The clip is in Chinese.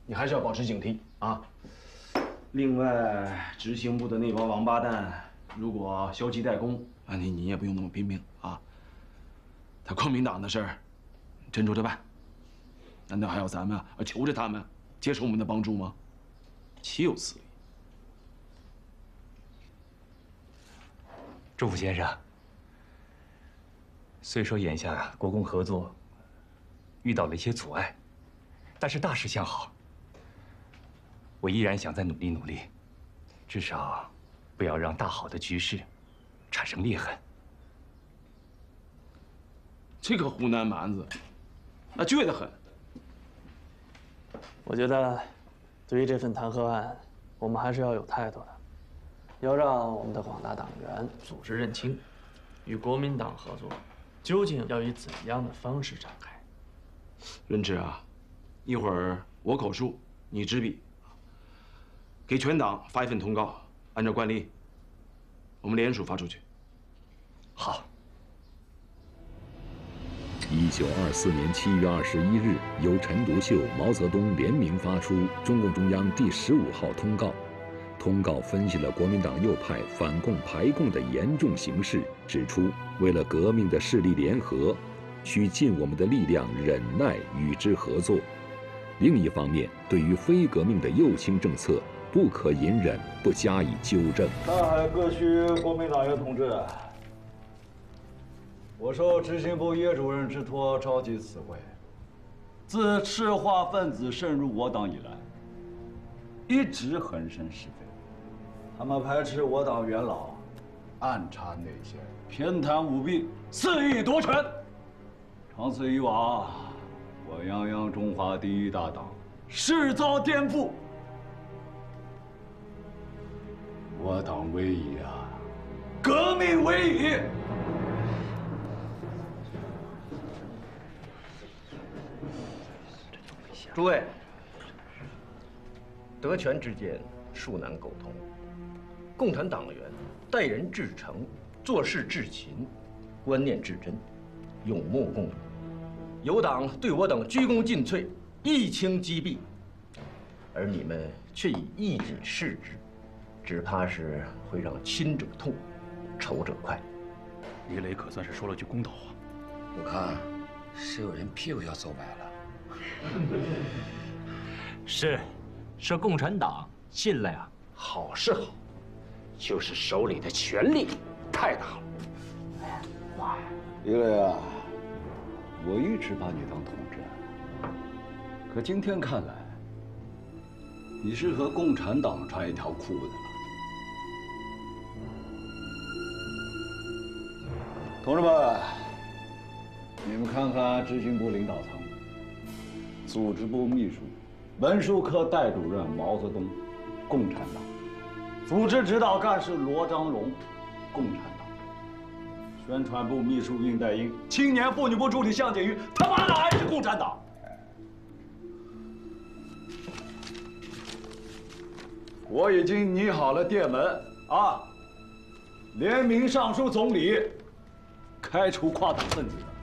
你还是要保持警惕啊。另外，执行部的那帮王八蛋，如果消极怠工，你也不用那么拼命啊。他国民党的事儿，斟酌着办。难道还要咱们求着他们接受我们的帮助吗？岂有此理！ 祝福先生，虽说眼下国共合作遇到了一些阻碍，但是大势向好。我依然想再努力努力，至少不要让大好的局势产生裂痕。 这个湖南蛮子，那倔得很。 我觉得，对于这份弹劾案，我们还是要有态度的，要让我们的广大党员组织认清，与国民党合作究竟要以怎样的方式展开。 润之啊，一会儿我口述，你执笔，给全党发一份通告，按照惯例，我们联署发出去。 好。 1924年7月21日，由陈独秀、毛泽东联名发出中共中央第15号通告。通告分析了国民党右派反共排共的严重形势，指出，为了革命的势力联合，需尽我们的力量忍耐与之合作。另一方面，对于非革命的右倾政策，不可隐忍，不加以纠正。 上海各区国民党员同志。 我受执行部叶主任之托召集此会。自赤化分子渗入我党以来，一直横生是非。他们排斥我党元老，暗插内线，偏袒舞弊，肆意夺权。长此以往，我泱泱中华第一大党势遭颠覆。我党危矣啊！革命危矣！ 诸位，德权之间殊难沟通。共产党员待人至诚，做事至勤，观念至真，有目共睹。有党对我等鞠躬尽瘁，一清击毙，而你们却以义理视之，只怕是会让亲者痛，仇者快。 于磊可算是说了句公道话。 我看是有人屁股要走歪了。 是共产党信了呀。 好是好，就是手里的权力太大了。 妈呀，于磊啊，我一直把你当同志，可今天看来，你是和共产党穿一条裤子了。同志们，你们看看执行部领导层。 组织部秘书、文书科代主任毛泽东，共产党；组织指导干事罗章荣，共产党；宣传部秘书恽代英，青年妇女部助理向景瑜，他妈的还是共产党！我已经拟好了电文啊，联名上书总理，开除跨党分子的。